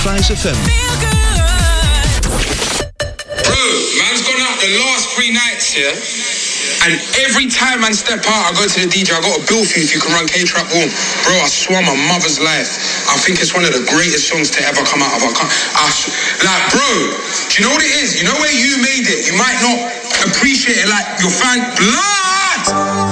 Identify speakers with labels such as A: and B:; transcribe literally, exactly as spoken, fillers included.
A: Vice F M.
B: Bro, man's gone out the last three nights, yeah? And every time man step out, I go to the D J, I got a bill for you if you can run K-Trap warm. Bro, I swear my mother's life, I think it's one of the greatest songs to ever come out of our country. Like, bro, do you know what it is? You know where you made it? You might not appreciate it like your fan. Blood!